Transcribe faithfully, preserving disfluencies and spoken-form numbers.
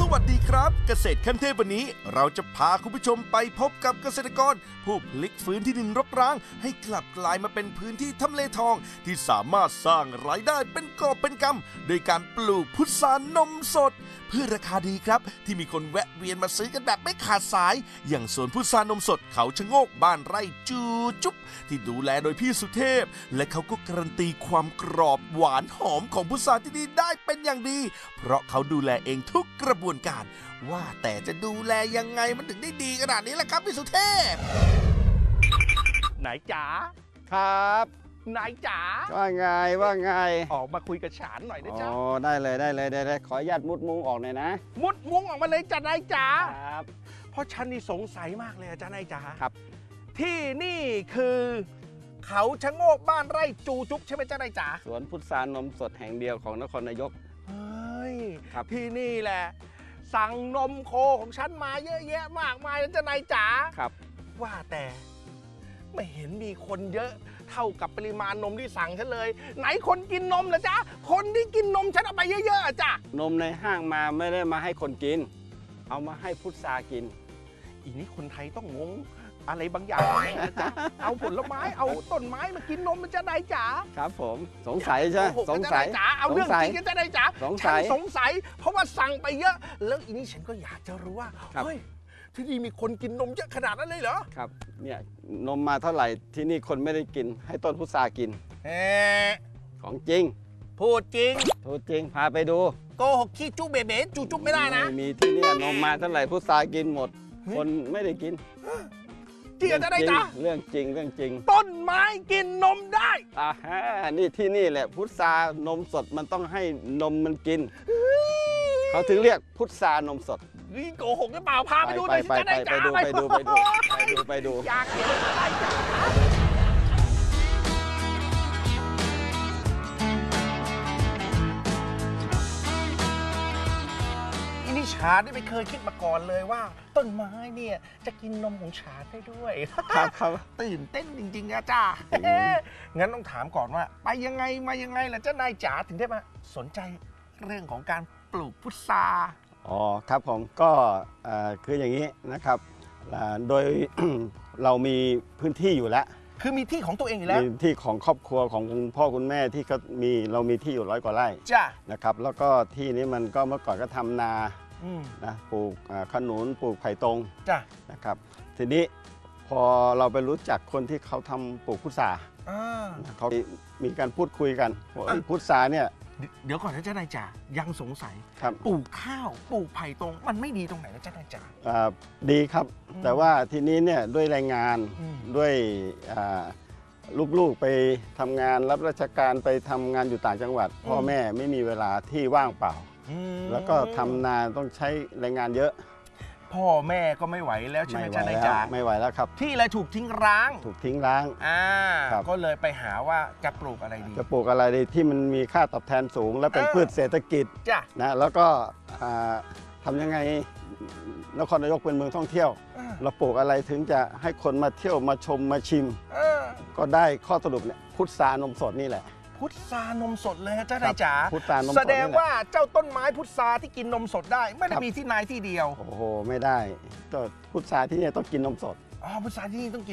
วัสดีครับเกษตรขั้นเทพวันนี้เราจะพาคุณผู้ชมไปพบกับเกษตรกรผู้พลิกฟื้นที่ดินรกร้างให้กลับกลายมาเป็นพื้นที่ทำเลทองที่สามารถสร้างรายได้เป็นกอบเป็นกำโดยการปลูกพุทรานมสดเพื่อราคาดีครับที่มีคนแวะเวียนมาซื้อกันแบบไม่ขาดสายอย่างสวนพุทรานมสดเขาชะโงกบ้านไร่จูจุ๊บที่ดูแลโดยพี่สุเทพและเขาก็การันตีความกรอบหวานหอมของพุทราที่นี่ได้เป็นอย่างดีเพราะเขาดูแลเองทุกกระบวนการว่าแต่จะดูแลยังไงมันถึงได้ดีขนาดนี้ล่ะครับพี่สุเทพไหนจ๋าครับไหนจ๋าว่าไงว่าไงออกมาคุยกับฉานหน่อยนะจ๊ะอ๋อได้เลยได้เลยได้เลยขออนุญาตมุดมุ้งออกหน่อยนะมุดมุ้งออกมาเลยจ้ะนายจ๋าครับเพราะฉันนี่สงสัยมากเลยอาจารย์นายจ๋าครับที่นี่คือเขาชะโงกบ้านไร่จูจุ๊บใช่ไหมจ้านายจ๋าสวนพุทรานมสดแห่งเดียวของนครนายกเฮ้ยครับที่นี่แหละสั่งนมโคของฉันมาเยอะแยะมากมายจ้านายจ๋าครับว่าแต่ไม่เห็นมีคนเยอะเท่ากับปริมาณนมที่สั่งฉันเลยไหนคนกินนมล่ะจ๊ะคนที่กินนมฉันเอาไปเยอะๆจ้ะนมในห้างมาไม่ได้มาให้คนกินเอามาให้พุทรากินอีนี้คนไทยต้องงงอะไรบางอย่างนะจ๊ะเอาผลไม้เอาต้นไม้มากินนมมันจะได้จ๋าครับผมสงสัยใช่สงสัยจ๋าเอาเรื่องจริงกันจะได้จ๋าสงสัยสงสัยเพราะว่าสั่งไปเยอะแล้วอีนี้ฉันก็อยากจะรู้ว่าเฮ้ยที่นี่มีคนกินนมเยอะขนาดนั้นเลยเหรอครับเนี่ยนมมาเท่าไหร่ที่นี่คนไม่ได้กินให้ต้นพุทรากินเอของจริงพูดจริงพูดจริงพาไปดูโกหกขี้จุ๊บเบ๋ๆจุ๊บไม่ได้นะไม่มีที่นี่นมมาเท่าไหร่พุทรากินหมดคนไม่ได้กินจริงจะได้จ้าเรื่องจริงเรื่องจริงต้นไม้กินนมได้อ่าฮะนี่ที่นี่แหละพุทรานมสดมันต้องให้นมมันกินเขาถึงเรียกพุทรานมสดนี่โกหกหรือเปล่าพาไปดูหน่อยไปไปไปดูไปดูไปดูไปดูไปดูอยากเห็นอะไรจ้าฉาได้ไม่เคยคิดมาก่อนเลยว่าต้นไม้เนี่ยจะกินนมของฉาได้ด้วยครับครับตื่นเต้นจริงๆนะจ้างั้นต้องถามก่อนว่าไปยังไงมายังไงล่ะเจ้านายจ๋าถึงได้มาสนใจเรื่องของการปลูกพุทราอ๋อครับผมก็คืออย่างนี้นะครับโดย เรามีพื้นที่อยู่แล้วคือมีที่ของตัวเองอยู่แล้วมีที่ของครอบครัวของคุณพ่อคุณแม่ที่เขามีเรามีที่อยู่ร้อยกว่าไร่จ้านะครับแล้วก็ที่นี้มันก็เมื่อก่อนก็ทำนานะปลูกขนุนปลูกไผ่ตรงจ้ะนะครับทีนี้พอเราไปรู้จักคนที่เขาทำปลูกพุทราเขามีการพูดคุยกันว่าพุทราเนี่ยเดี๋ยวก่อนนะเจ้านายจ๋ายังสงสัยปลูกข้าวปลูกไผ่ตรงมันไม่ดีตรงไหนนะเจ้านายจ๋าดีครับแต่ว่าทีนี้เนี่ยด้วยแรงงานด้วยลูกๆไปทำงานรับราชการไปทำงานอยู่ต่างจังหวัดพ่อแม่ไม่มีเวลาที่ว่างเปล่าแล้วก็ทำนาต้องใช้แรงงานเยอะพ่อแม่ก็ไม่ไหวแล้วใช่ไหมจ้านายจ๋าไม่ไหวแล้วครับที่เลยถูกทิ้งร้างถูกทิ้งร้างอ่าก็เลยไปหาว่าจะปลูกอะไรดีจะปลูกอะไรดีที่มันมีค่าตอบแทนสูงและเป็นพืชเศรษฐกิจนะแล้วก็ทำยังไงนครนายกเป็นเมืองท่องเที่ยวเราปลูกอะไรถึงจะให้คนมาเที่ยวมาชมมาชิมก็ได้ข้อสรุปเนี่ยพุทรานมสดนี่แหละพุทรานมสดเลยเจ้านายจ๋าพุทรานมสดแสดงว่าเจ้าต้นไม้พุทราที่กินนมสดได้ไม่ได้มีที่นายที่เดียวโอ้โหไม่ได้ก็พุทราที่นี่ต้องกินนมสดอ๋อพุทราที่นี่ต้องกิน